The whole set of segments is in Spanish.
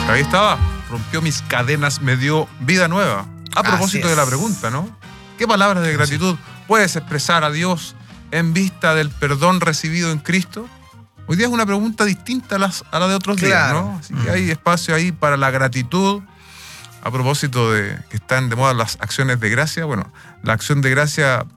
Ahí estaba, rompió mis cadenas, me dio vida nueva. A propósito de la pregunta, ¿no? ¿Qué palabras de gratitud puedes expresar a Dios en vista del perdón recibido en Cristo? Hoy día es una pregunta distinta a la de otros días, ¿no? Así que hay espacio ahí para la gratitud. A propósito de que están de moda las acciones de gracia, bueno, la acción de gracia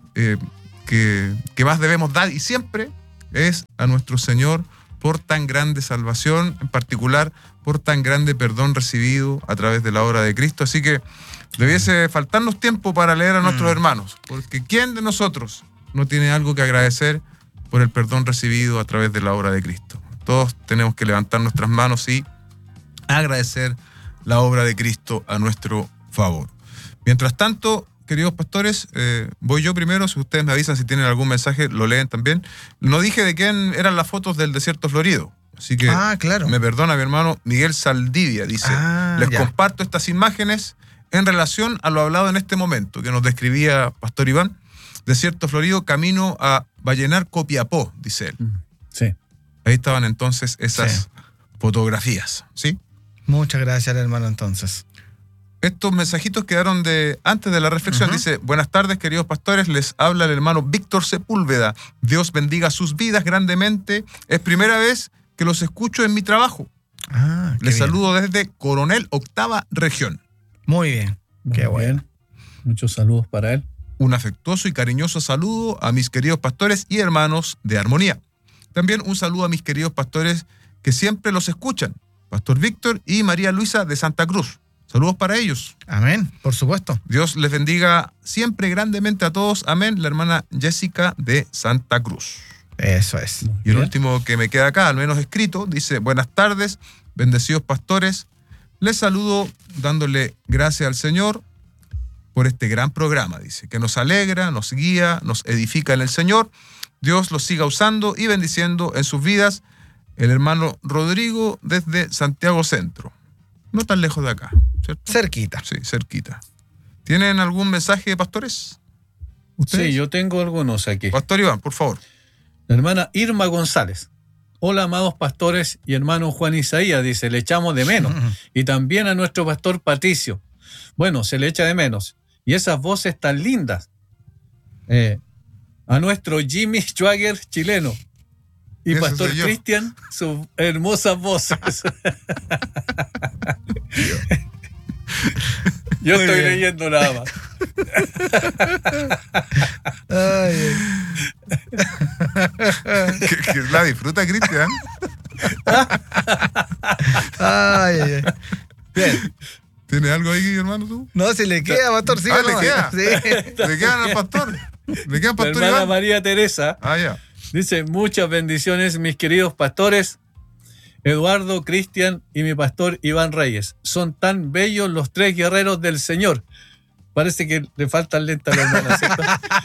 que más debemos dar y siempre es a nuestro Señor por tan grande salvación, en particular por tan grande perdón recibido a través de la obra de Cristo. Así que debiese faltarnos tiempo para leer a nuestros hermanos, porque ¿quién de nosotros no tiene algo que agradecer por el perdón recibido a través de la obra de Cristo? Todos tenemos que levantar nuestras manos y agradecer la obra de Cristo a nuestro favor. Mientras tanto, queridos pastores, voy yo primero. Si ustedes me avisan si tienen algún mensaje, lo leen también. No dije de quién eran las fotos del desierto florido, así que claro. Me perdona mi hermano Miguel Saldivia. Dice, les comparto estas imágenes en relación a lo hablado en este momento, que nos describía Pastor Iván. Desierto florido, camino a Vallenar, Copiapó, dice él. Sí. Ahí estaban entonces esas fotografías, ¿sí? Muchas gracias, hermano, entonces. Estos mensajitos quedaron antes de la reflexión. Dice, buenas tardes, queridos pastores, les habla el hermano Víctor Sepúlveda. Dios bendiga sus vidas grandemente. Es primera vez que los escucho en mi trabajo. Les saludo desde Coronel, Octava Región. Muy bien. Qué bueno. Muchos saludos para él. Un afectuoso y cariñoso saludo a mis queridos pastores y hermanos de Armonía. También un saludo a mis queridos pastores que siempre los escuchan. Pastor Víctor y María Luisa de Santa Cruz. Saludos para ellos. Amén, por supuesto. Dios les bendiga siempre grandemente a todos. Amén. La hermana Jessica de Santa Cruz. Eso es. Y el último que me queda acá, al menos escrito, dice, buenas tardes, bendecidos pastores. Les saludo dándole gracias al Señor por este gran programa, dice, que nos alegra, nos guía, nos edifica en el Señor. Dios los siga usando y bendiciendo en sus vidas. El hermano Rodrigo desde Santiago Centro. No tan lejos de acá, ¿cierto? Cerquita. Sí, cerquita. ¿Tienen algún mensaje, pastores? ¿Ustedes? Sí, yo tengo algunos aquí. Pastor Iván, por favor. La hermana Irma González. Hola, amados pastores y hermano Juan Isaías, dice, le echamos de menos. Y también a nuestro pastor Patricio. Bueno, se le echa de menos. Y esas voces tan lindas. A nuestro Jimmy Schwager chileno. Y Ese Pastor soy yo. Cristian, sus hermosas voces. Yo Muy estoy bien. leyendo nada más. Que la disfruta, Cristian. Bien. ¿Tienes algo ahí, hermano, tú? No, si le queda, pastor, sí. ¿le queda? Sí. ¿Le quedan al pastor? ¿Le quedan La pastor hermana Iván? María Teresa Ya. dice, muchas bendiciones, mis queridos pastores, Eduardo, Cristian y mi pastor Iván Reyes. Son tan bellos los tres guerreros del Señor. Parece que le faltan lentes a la hermana, ¿cierto?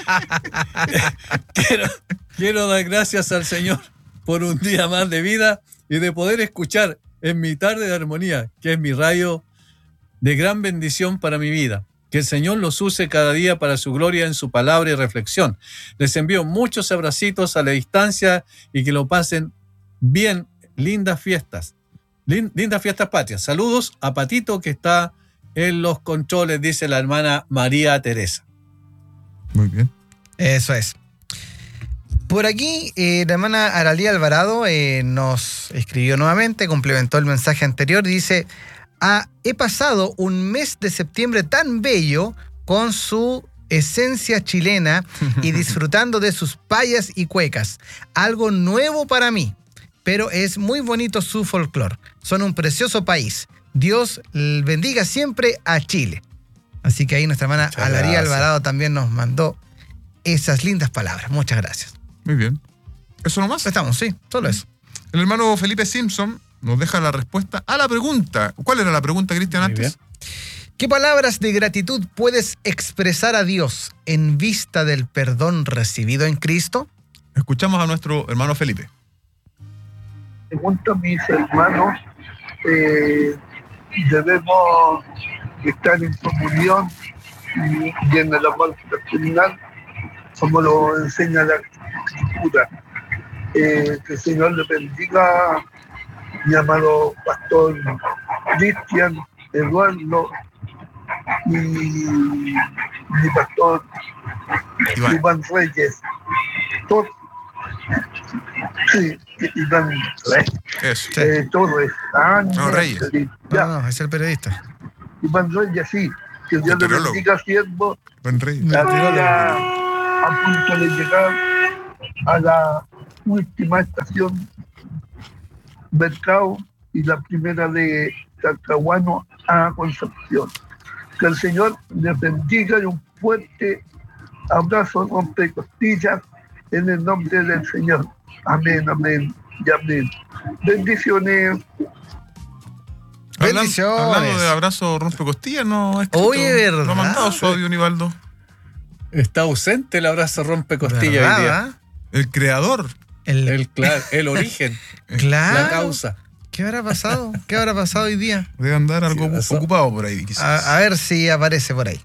quiero dar gracias al Señor por un día más de vida y de poder escuchar en mi tarde de armonía, que es mi radio de gran bendición para mi vida. Que el Señor los use cada día para su gloria en su palabra y reflexión. Les envío muchos abracitos a la distancia y que lo pasen bien. Lindas fiestas. Lindas fiestas patrias. Saludos a Patito, que está en los controles, dice la hermana María Teresa. Muy bien. Eso es. Por aquí, la hermana Aralía Alvarado nos escribió nuevamente, complementó el mensaje anterior y dice: he pasado un mes de septiembre tan bello con su esencia chilena y disfrutando de sus payas y cuecas. Algo nuevo para mí, pero es muy bonito su folclore. Son un precioso país. Dios bendiga siempre a Chile. Así que ahí nuestra hermana Aralía Alvarado también nos mandó esas lindas palabras. Muchas gracias. Muy bien. ¿Eso nomás? Estamos, sí, solo eso. El hermano Felipe Simpson nos deja la respuesta a la pregunta. ¿Cuál era la pregunta, Cristian, Muy antes? bien. ¿Qué palabras de gratitud puedes expresar a Dios en vista del perdón recibido en Cristo? Escuchamos a nuestro hermano Felipe. Junto a mis hermanos debemos estar en comunión y en el amor fraternal, como lo enseña la Escritura. Que el Señor le bendiga, mi amado pastor Cristian, Eduardo y mi pastor Iván Reyes. Todos, sí, Iván Reyes. Eso. Todo es No, Reyes. No, es el periodista. Iván Reyes, sí. Que Dios le bendiga, siervo. Buen rey. A punto de llegar a la última estación Mercado y la primera de Talcahuano a Concepción. Que el Señor les bendiga y un fuerte abrazo rompecostillas en el nombre del Señor. Amén, amén y amén. Bendiciones. Bendiciones. Hablando de abrazo rompecostillas, no es Oye, ¿verdad? No ha mandado su audio, Nivaldo. Está ausente el abrazo rompecostillas hoy día. El creador. El origen. Claro. La causa. ¿Qué habrá pasado? ¿Qué habrá pasado hoy día? Debe andar algo ocupado por ahí, quizás. A ver si aparece por ahí.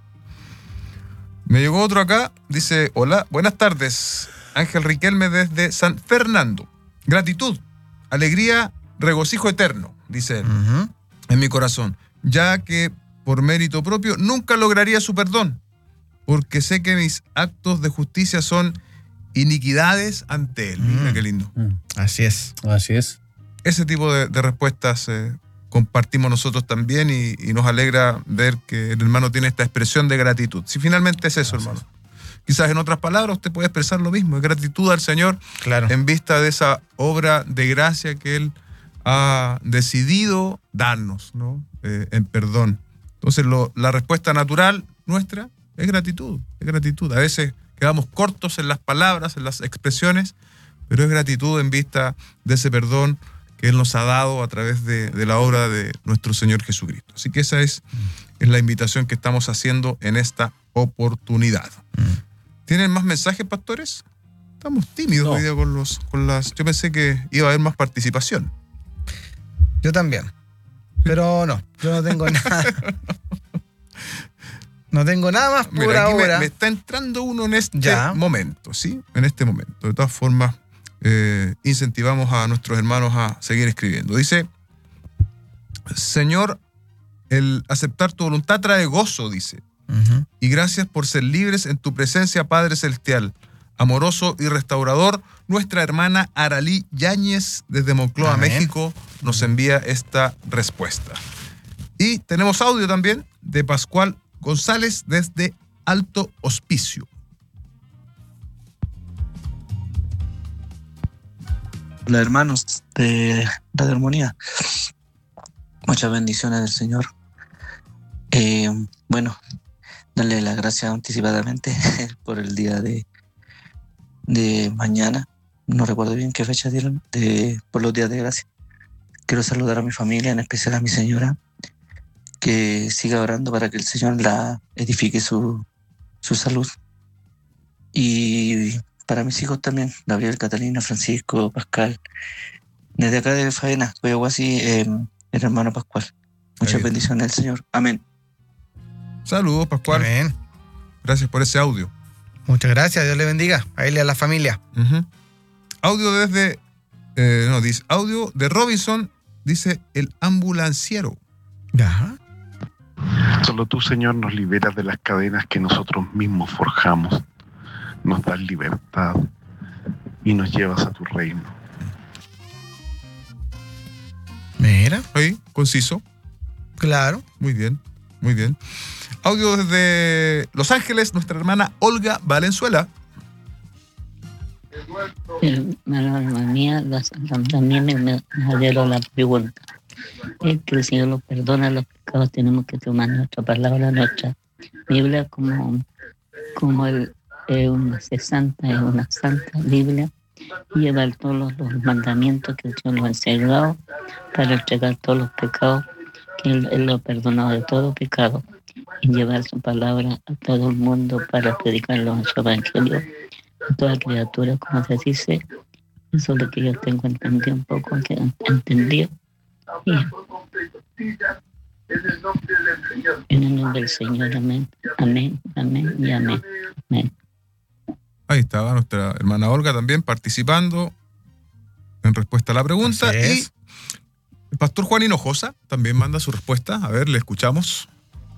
Me llegó otro acá, dice: hola, buenas tardes. Ángel Riquelme desde San Fernando. Gratitud, alegría, regocijo eterno, dice él, en mi corazón, ya que por mérito propio nunca lograría su perdón, porque sé que mis actos de justicia son iniquidades ante él. Mira qué lindo. Así es. Así es. Ese tipo de respuestas compartimos nosotros también y nos alegra ver que el hermano tiene esta expresión de gratitud. Si finalmente es eso, hermano. Quizás en otras palabras usted puede expresar lo mismo, es gratitud al Señor, claro, en vista de esa obra de gracia que Él ha decidido darnos, ¿no? En perdón. Entonces la respuesta natural nuestra es gratitud, es gratitud. A veces quedamos cortos en las palabras, en las expresiones, pero es gratitud en vista de ese perdón que Él nos ha dado a través de la obra de nuestro Señor Jesucristo. Así que esa es la invitación que estamos haciendo en esta oportunidad. ¿Tienen más mensajes, pastores? Estamos tímidos hoy día con las... Yo pensé que iba a haber más participación. Yo también. Pero no, yo no tengo nada. No tengo nada más por ahora. Me está entrando uno en este momento, ¿sí? En este momento. De todas formas, incentivamos a nuestros hermanos a seguir escribiendo. Dice: Señor, el aceptar tu voluntad trae gozo, dice. Y gracias por ser libres en tu presencia, Padre Celestial, amoroso y restaurador. Nuestra hermana Aralí Yáñez desde Moncloa, Amén. México, nos envía esta respuesta. Y tenemos audio también de Pascual González desde Alto Hospicio. Hola, hermanos de Radio Armonía. Muchas bendiciones del Señor. Bueno, darle las gracias anticipadamente por el día de mañana. No recuerdo bien qué fecha dieron, por los días de gracia. Quiero saludar a mi familia, en especial a mi señora, que siga orando para que el Señor la edifique su salud. Y para mis hijos también, Gabriel, Catalina, Francisco, Pascal. Desde acá de Faena, Coyahuasi, el hermano Pascual. Muchas bendiciones del Señor. Amén. Saludos, Pascual. Amén. Gracias por ese audio. Muchas gracias, Dios le bendiga. A él y a la familia. Audio desde... dice audio de Robinson, dice el ambulanciero. Ya. Solo tú, Señor, nos liberas de las cadenas que nosotros mismos forjamos. Nos das libertad y nos llevas a tu reino. Mira. Ahí, conciso. Claro. Muy bien, muy bien. Audio desde Los Ángeles, nuestra hermana Olga Valenzuela. Hermana mía, también me adhiero la pregunta. Es que el Señor nos perdona los pecados, tenemos que tomar nuestra palabra, nuestra Biblia como una santa Biblia, y llevar todos los mandamientos que el Señor nos ha enseñado para entregar todos los pecados, que Él lo ha perdonado de todo pecado, y llevar su palabra a todo el mundo para predicar los evangelios a toda criatura, como se dice. Eso es lo que yo tengo entendido, un poco que entendí. En el nombre del Señor, amén, amén, amén y amén. Amén. Ahí estaba nuestra hermana Olga también participando en respuesta a la pregunta. Y El pastor Juan Hinojosa también manda su respuesta. A ver, le escuchamos.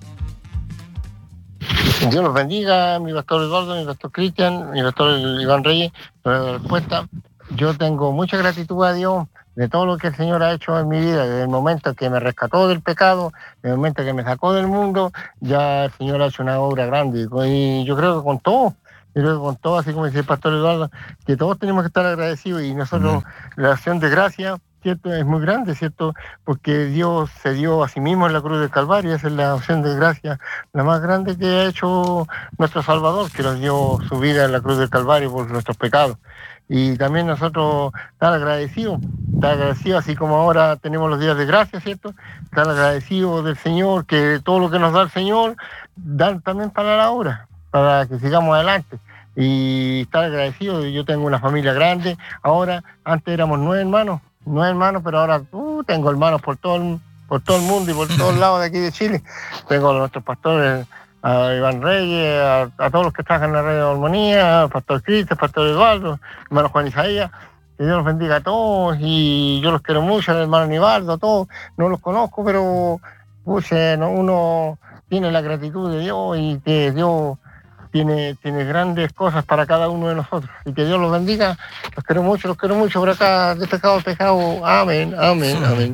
Dios los bendiga, mi pastor Eduardo, mi pastor Cristian, mi pastor Iván Reyes, por la respuesta. Yo tengo mucha gratitud a Dios de todo lo que el Señor ha hecho en mi vida, desde el momento que me rescató del pecado, desde el momento que me sacó del mundo, ya el Señor ha hecho una obra grande. Y yo creo que con todo, así como dice el pastor Eduardo, que todos tenemos que estar agradecidos, y nosotros, la acción de gracia, ¿cierto?, es muy grande, ¿cierto?, porque Dios se dio a sí mismo en la cruz del Calvario. Esa es la acción de gracia la más grande que ha hecho nuestro Salvador, que nos dio su vida en la cruz del Calvario por nuestros pecados. Y también nosotros estar agradecidos, así como ahora tenemos los días de gracia, ¿cierto?, estar agradecidos del Señor, que todo lo que nos da el Señor, dan también para la obra, para que sigamos adelante. Y estar agradecidos. Yo tengo una familia grande, ahora, antes éramos 9 hermanos, pero ahora tengo hermanos por todo el mundo y por todos lados de aquí de Chile. Tengo a nuestros pastores, a Iván Reyes, a todos los que trabajan en la Radio Armonía, al pastor Cristian, al pastor Eduardo, hermano Juan Isaías. Que Dios los bendiga a todos, y yo los quiero mucho, al hermano Nivaldo, a todos. No los conozco, pero uno tiene la gratitud de Dios, y que Dios tiene grandes cosas para cada uno de nosotros. Y que Dios los bendiga. Los quiero mucho por acá, de pecado a pecado. Amén, amén, amén.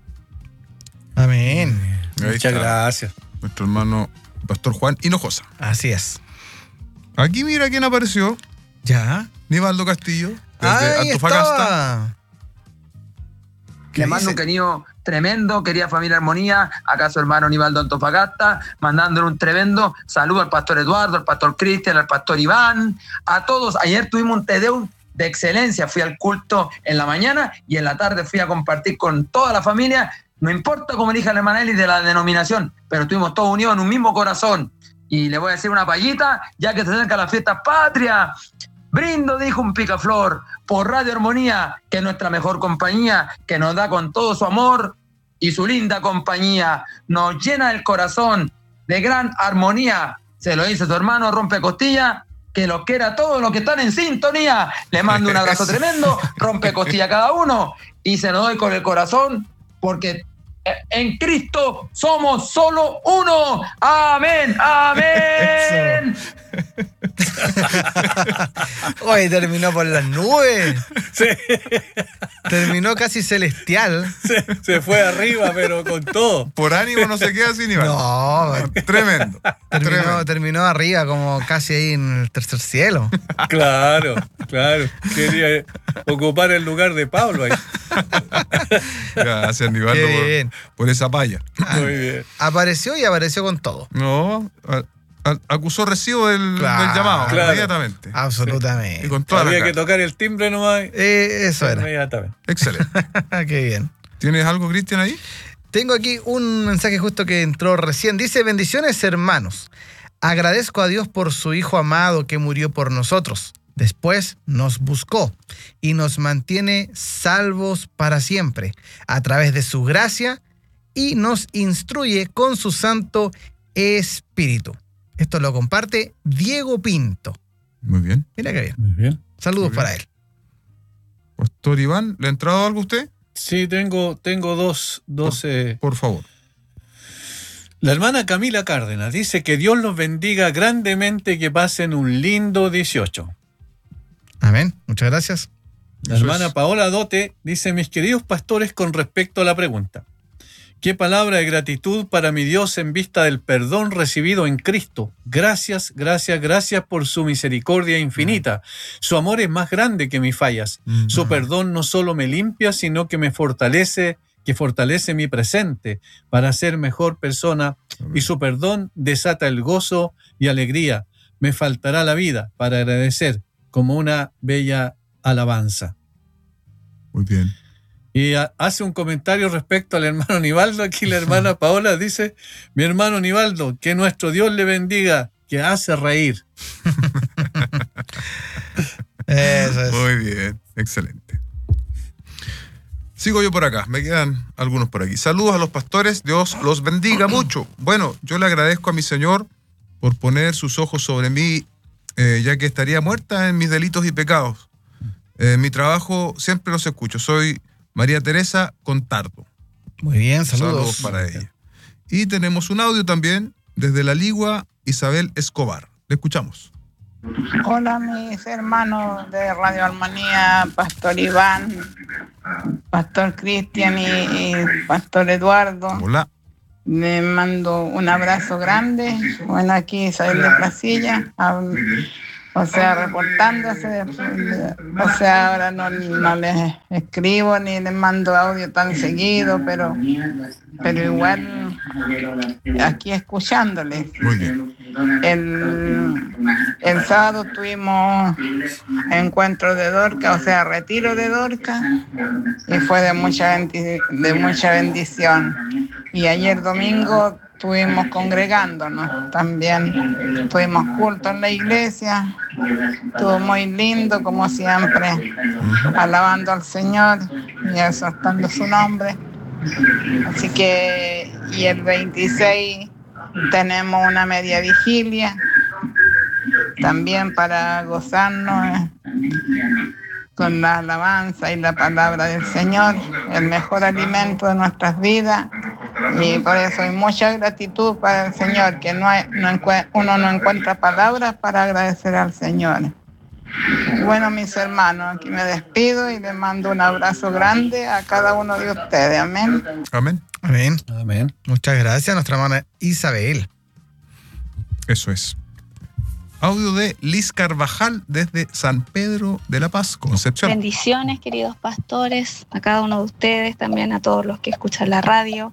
Amén. Muchas gracias. Nuestro hermano pastor Juan Hinojosa. Así es. Aquí mira quién apareció. Ya. Nivaldo Castillo, desde Ahí Antofagasta. estaba. Le mando un cariño tremendo, querida familia Armonía, acá su hermano Nivaldo Antofagasta, mandándole un tremendo saludo al pastor Eduardo, al pastor Cristian, al pastor Iván, a todos. Ayer tuvimos un Tedeum de excelencia, fui al culto en la mañana y en la tarde fui a compartir con toda la familia, no importa cómo elija la hermana Eli de la denominación, pero estuvimos todos unidos en un mismo corazón. Y le voy a decir una payita, ya que se acerca la fiesta patria. Brindo, dijo un picaflor, por Radio Armonía, que es nuestra mejor compañía, que nos da con todo su amor y su linda compañía. Nos llena el corazón de gran armonía. Se lo dice su hermano Rompecostilla, que los quiera a todos los que están en sintonía. Le mando un abrazo tremendo, Rompecostilla a cada uno, y se lo doy con el corazón, porque en Cristo somos solo uno. Amén, amén. Hoy terminó por las nubes. Sí. Terminó casi celestial. Se fue arriba, pero con todo. Por ánimo no se queda sin Nivaldo. No, Tremendo. terminó arriba, como casi ahí en el tercer cielo. Claro. Quería ocupar el lugar de Pablo ahí. Gracias, Nivaldo, por esa palla. Muy bien. Apareció con todo. No, acusó recibo del llamado inmediatamente. Absolutamente. Sí. Y con toda Había la que tocar el timbre nomás. Eso era. Inmediatamente. Excelente. Qué bien. ¿Tienes algo, Cristian, ahí? Tengo aquí un mensaje justo que entró recién. Dice: bendiciones, hermanos. Agradezco a Dios por su Hijo amado que murió por nosotros. Después nos buscó y nos mantiene salvos para siempre a través de su gracia, y nos instruye con su Santo Espíritu. Esto lo comparte Diego Pinto. Muy bien. Mira qué bien. Muy bien. Saludos Muy bien para él. Pastor Iván, ¿le ha entrado algo a usted? Sí, tengo dos. Por favor. La hermana Camila Cárdenas dice que Dios los bendiga grandemente y que pasen un lindo 18. Amén. Muchas gracias. La hermana Paola Dote dice: mis queridos pastores, con respecto a la pregunta, qué palabra de gratitud para mi Dios en vista del perdón recibido en Cristo. Gracias por su misericordia infinita. Su amor es más grande que mis fallas. Su perdón no solo me limpia, sino que me fortalece mi presente para ser mejor persona. Y su perdón desata el gozo y alegría. Me faltará la vida para agradecer como una bella alabanza. Muy bien. Y hace un comentario respecto al hermano Nivaldo. Aquí la hermana Paola dice: mi hermano Nivaldo, que nuestro Dios le bendiga, que hace reír. Eso es. Muy bien, excelente. Sigo yo por acá, me quedan algunos por aquí. Saludos a los pastores, Dios los bendiga mucho. Bueno, yo le agradezco a mi Señor por poner sus ojos sobre mí, ya que estaría muerta en mis delitos y pecados. Mi trabajo siempre los escucho. Soy María Teresa Contardo. Muy bien, saludos. Saludos para ella. Y tenemos un audio también desde La Ligua, Isabel Escobar. Le escuchamos. Hola mis hermanos de Radio Armonía, Pastor Iván, Pastor Cristian y Pastor Eduardo. Hola. Le mando un abrazo grande. Bueno, aquí Isabel de Placilla, reportándose. Ahora no les escribo ni les mando audio tan seguido, pero igual aquí escuchándoles. Muy bien. El sábado tuvimos encuentro de Dorca, retiro de Dorca, y fue de mucha bendición. Y ayer domingo estuvimos congregándonos también, tuvimos culto en la iglesia, estuvo muy lindo como siempre, alabando al Señor y exaltando su nombre. Así que, y el 26 tenemos una media vigilia también para gozarnos con la alabanza y la palabra del Señor, el mejor alimento de nuestras vidas. Y por eso hay mucha gratitud para el Señor, que uno no encuentra palabras para agradecer al Señor. Bueno, mis hermanos, aquí me despido y les mando un abrazo grande a cada uno de ustedes. Amén. Amén. Amén. Amén. Muchas gracias a nuestra hermana Isabel. Eso es. Audio de Liz Carvajal desde San Pedro de la Paz, Concepción. Bendiciones, queridos pastores, a cada uno de ustedes, también a todos los que escuchan la radio.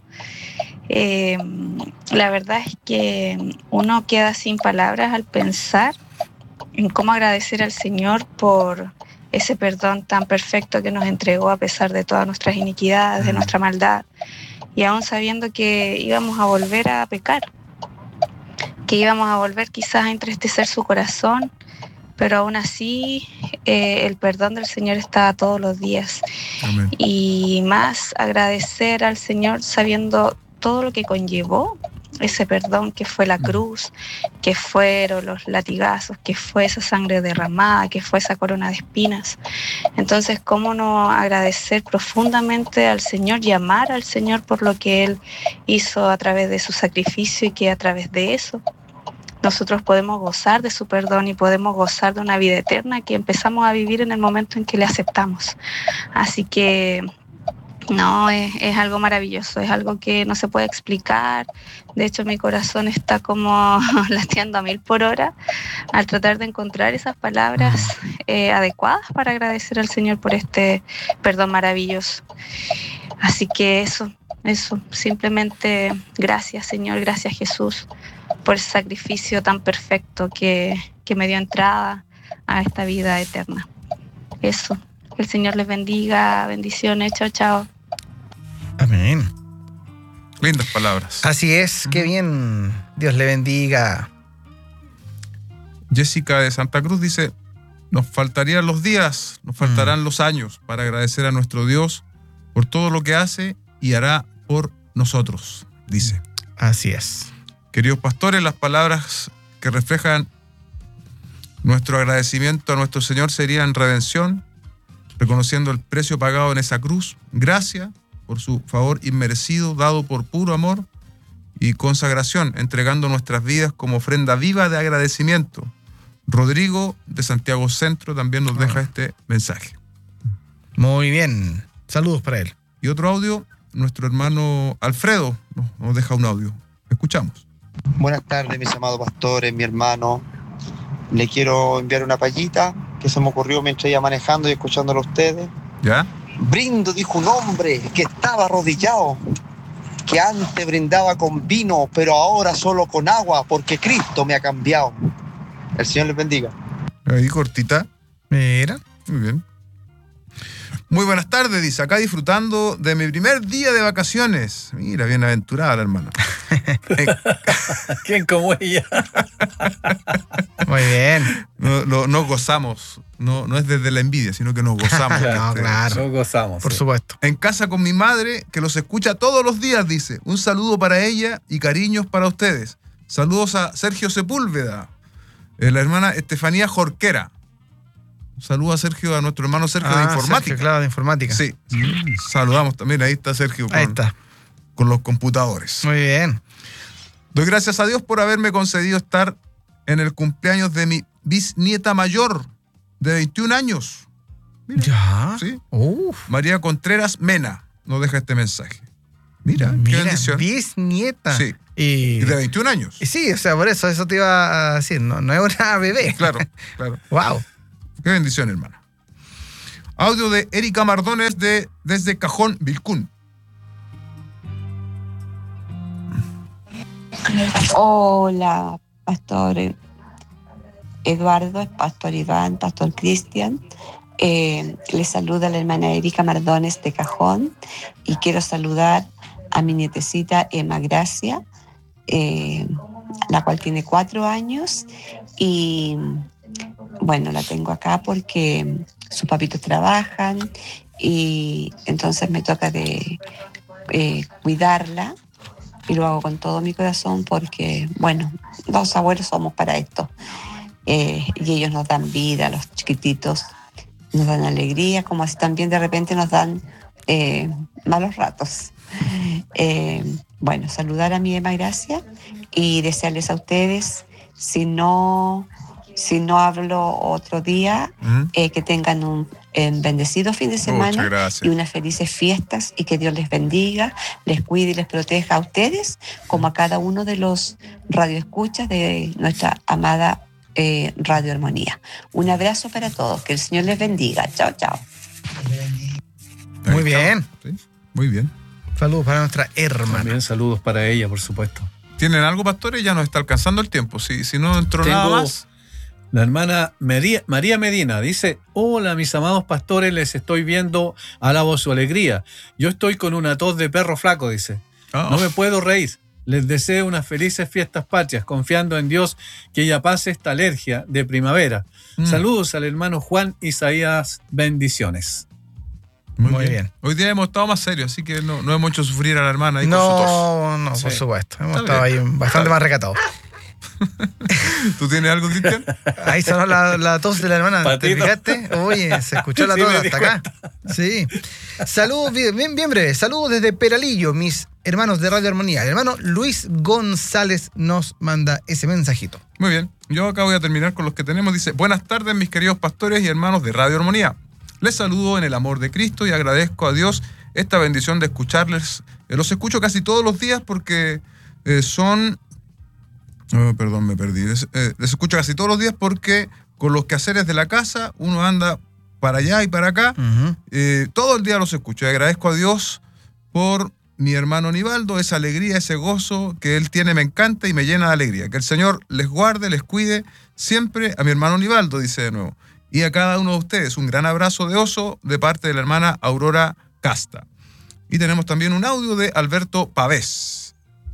La verdad es que uno queda sin palabras al pensar en cómo agradecer al Señor por ese perdón tan perfecto que nos entregó a pesar de todas nuestras iniquidades, de nuestra maldad, y aún sabiendo que íbamos a volver a pecar, que íbamos a volver quizás a entristecer su corazón, pero aún así el perdón del Señor está todos los días. Amén. Y más agradecer al Señor sabiendo todo lo que conllevó ese perdón, que fue la cruz, que fueron los latigazos, que fue esa sangre derramada, que fue esa corona de espinas. Entonces, ¿cómo no agradecer profundamente al Señor y amar al Señor por lo que Él hizo a través de su sacrificio, y que a través de eso nosotros podemos gozar de su perdón y podemos gozar de una vida eterna que empezamos a vivir en el momento en que le aceptamos? Así que no, es algo maravilloso, es algo que no se puede explicar. De hecho, mi corazón está como lateando a 1000 por hora al tratar de encontrar esas palabras adecuadas para agradecer al Señor por este perdón maravilloso. Así que eso, simplemente gracias, Señor, gracias, Jesús, por ese sacrificio tan perfecto que me dio entrada a esta vida eterna. Eso, que el Señor les bendiga, bendiciones, chao, chao. Amén. Lindas palabras. Así es, qué bien. Dios le bendiga. Jessica de Santa Cruz dice: nos faltarían los días, nos faltarán los años para agradecer a nuestro Dios por todo lo que hace y hará por nosotros, dice. Así es. Queridos pastores, las palabras que reflejan nuestro agradecimiento a nuestro Señor serían redención, reconociendo el precio pagado en esa cruz, gracia por su favor inmerecido, dado por puro amor, y consagración, entregando nuestras vidas como ofrenda viva de agradecimiento. Rodrigo de Santiago Centro también nos deja este mensaje. Muy bien. Saludos para él. Y otro audio, nuestro hermano Alfredo nos deja un audio. Escuchamos. Buenas tardes, mis amados pastores, mi hermano. Le quiero enviar una payita que se me ocurrió mientras iba manejando y escuchándolo a ustedes. ¿Ya? Brindo, dijo un hombre que estaba arrodillado, que antes brindaba con vino, pero ahora solo con agua, porque Cristo me ha cambiado. El Señor les bendiga. Ahí cortita. Mira. Muy bien. Muy buenas tardes, dice, acá disfrutando de mi primer día de vacaciones. Mira, bienaventurada la hermana. ¿Quién como ella? Muy bien. Nos gozamos. No es desde la envidia, sino que nos gozamos. No, claro. Nos gozamos. Por supuesto. En casa con mi madre, que los escucha todos los días, dice. Un saludo para ella y cariños para ustedes. Saludos a Sergio Sepúlveda, la hermana Estefanía Jorquera. Saludos a Sergio, a nuestro hermano Sergio de Informática. Sergio, claro, de Informática. Sí. Saludamos también, ahí está Sergio. Ahí está. con los computadores. Muy bien. Doy gracias a Dios por haberme concedido estar en el cumpleaños de mi bisnieta mayor, de 21 años. Mira, Ya. ¿sí? Uf. María Contreras Mena nos deja este mensaje. Mira, qué bendición. Bisnieta. Sí. Y de 21 años. Sí, o sea, por eso te iba a decir, no es una bebé. Claro, claro. Wow. Qué bendición, hermana. Audio de Erika Mardones desde Cajón, Vilcún. Hola, Pastor Eduardo, Pastor Iván, Pastor Cristian. Les saluda la hermana Erika Mardones de Cajón y quiero saludar a mi nietecita Emma Gracia, la cual tiene 4 años y bueno, la tengo acá porque sus papitos trabajan y entonces me toca de cuidarla. Y lo hago con todo mi corazón porque, bueno, los abuelos somos para esto. Y ellos nos dan vida, los chiquititos, nos dan alegría, como así también de repente nos dan malos ratos. Bueno, saludar a mi Emma Gracia y desearles a ustedes, si no hablo otro día, que tengan un bendecido fin de semana y unas felices fiestas y que Dios les bendiga, les cuide y les proteja a ustedes como a cada uno de los radioescuchas de nuestra amada Radio Armonía. Un abrazo para todos, que el Señor les bendiga. Chao, chao. Muy bien. Sí, muy bien. Saludos para nuestra hermana. También saludos para ella, por supuesto. ¿Tienen algo, pastores? Ya nos está alcanzando el tiempo. Si no entró nada más. La hermana María Medina dice: hola mis amados pastores, les estoy viendo, alabo su alegría. Yo estoy con una tos de perro flaco, dice. No me puedo reír. Les deseo unas felices fiestas patrias, confiando en Dios que ella pase esta alergia de primavera. Saludos al hermano Juan Isaías, bendiciones. Muy bien. Hoy día hemos estado más serios, así que no hemos hecho sufrir a la hermana ahí con su tos. No, por supuesto. Hemos estado ahí bastante más recatados. ¿Tú tienes algo, Cristian? Ahí sonó la tos de la hermana. Patito. ¿Te fijaste? Oye, se escuchó la tos hasta acá. Sí. Saludos, bien breve. Saludos desde Peralillo, mis hermanos de Radio Armonía. El hermano Luis González nos manda ese mensajito. Muy bien. Yo acá voy a terminar con los que tenemos. Dice: buenas tardes, mis queridos pastores y hermanos de Radio Armonía. Les saludo en el amor de Cristo y agradezco a Dios esta bendición de escucharles. Los escucho casi todos los días porque son... perdón, me perdí. Les escucho casi todos los días porque con los quehaceres de la casa uno anda para allá y para acá. Todo el día los escucho. Y agradezco a Dios por mi hermano Nivaldo, esa alegría, ese gozo que él tiene me encanta y me llena de alegría. Que el Señor les guarde, les cuide siempre a mi hermano Nivaldo, dice de nuevo. Y a cada uno de ustedes un gran abrazo de oso de parte de la hermana Aurora Casta. Y tenemos también un audio de Alberto Pavés.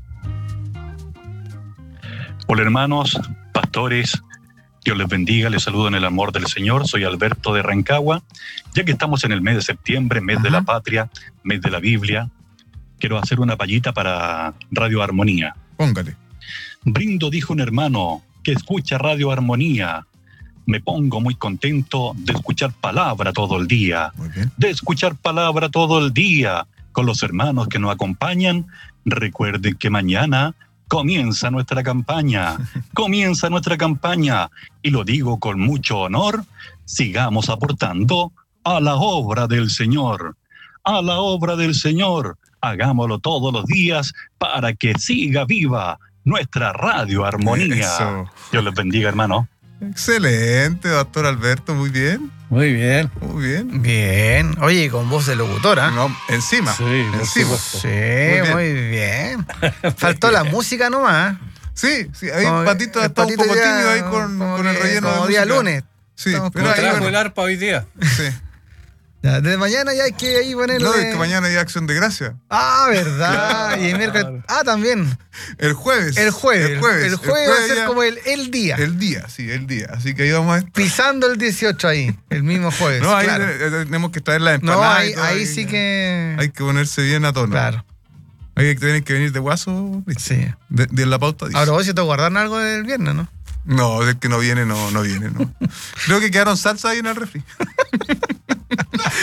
Hola hermanos, pastores, Dios les bendiga, les saludo en el amor del Señor, soy Alberto de Rancagua. Ya que estamos en el mes de septiembre, mes de la patria, mes de la Biblia, quiero hacer una payita para Radio Armonía. Póngale. Brindo, dijo un hermano, que escucha Radio Armonía. Me pongo muy contento de escuchar palabra todo el día. Muy bien. De escuchar palabra todo el día con los hermanos que nos acompañan. Recuerden que mañana comienza nuestra campaña. Comienza nuestra campaña. Y lo digo con mucho honor. Sigamos aportando a la obra del Señor. A la obra del Señor. Hagámoslo todos los días para que siga viva nuestra Radio Armonía. Eso. Dios les bendiga, hermano. Excelente, doctor Alberto, muy bien. Muy bien. Muy bien. Bien. Oye, con voz de locutora. No, encima. Sí, encima. Sí, muy bien. Faltó la música nomás. Sí, ahí Patito está un poco tímido ahí con el relleno de música. Día lunes. Sí, pero ahí trajo el arpa hoy día. Sí. Ya, desde mañana ya hay que ahí ponerle... No, es que mañana hay Acción de Gracia. Ah, ¿verdad? Claro. Y el miércoles... Ah, también. El jueves. El jueves va a ser ya... como el día. El día. Así que ahí vamos a estar. Pisando el 18 ahí, el mismo jueves. No, ahí claro. Tenemos que traer la empanada. No, ahí sí que... Hay que ponerse bien a tono. Claro. Hay que tener que venir de guaso. Sí. De la pauta. Dice. Ahora vos si te guardaron algo del viernes, ¿no? No, es que no viene, no. Creo que quedaron salsa ahí en el refri.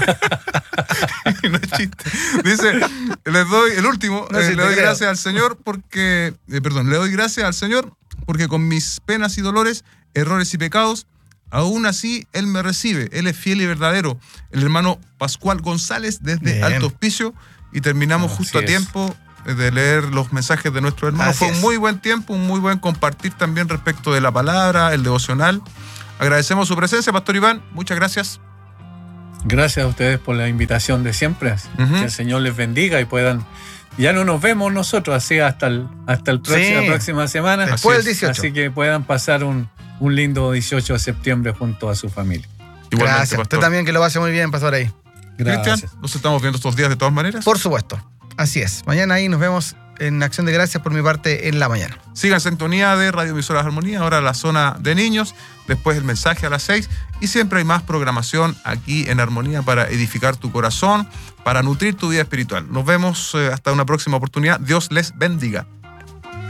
No es chiste. Dice, les doy el último, No, sí, le te doy creo. gracias al Señor porque, le doy gracias al Señor porque con mis penas y dolores, errores y pecados, aún así Él me recibe. Él es fiel y verdadero. El hermano Pascual González desde Bien. Alto Hospicio, y terminamos justo a Así es. tiempo de leer los mensajes de nuestros hermanos. Así Fue un es. muy buen tiempo, un muy buen compartir también respecto de la palabra, el devocional. Agradecemos su presencia, Pastor Iván. Muchas gracias. Gracias a ustedes por la invitación de siempre. Ujú. Que el Señor les bendiga y puedan. Ya no nos vemos nosotros, así hasta el próximo, la próxima semana. Después del Así es. 18. Así que puedan pasar un lindo 18 de septiembre junto a su familia. Igualmente, Gracias. Usted Pastor. también, que lo pase muy bien, pastor ahí. Cristian, Gracias. nos estamos viendo estos días de todas maneras. Por supuesto. Así es. Mañana ahí nos vemos en Acción de Gracias por mi parte en la mañana. Sigan sintonía de Radio Emisoras Armonía, ahora la zona de niños, después el mensaje a las 6, y siempre hay más programación aquí en Armonía para edificar tu corazón, para nutrir tu vida espiritual. Nos vemos hasta una próxima oportunidad. Dios les bendiga.